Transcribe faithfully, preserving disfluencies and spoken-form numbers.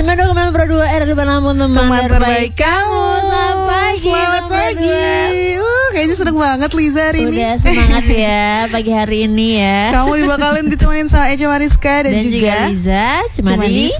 sembilan puluh dua koma dua R di Namun teman, teman terbaik kamu. Selamat pagi. Selamat pagi. Uh, kayaknya seneng banget Liza hari ini. Udah semangat ya pagi hari ini ya. Kamu dibakalin ditemenin sama Eca Mariska dan, dan juga, juga Liza Cumadi.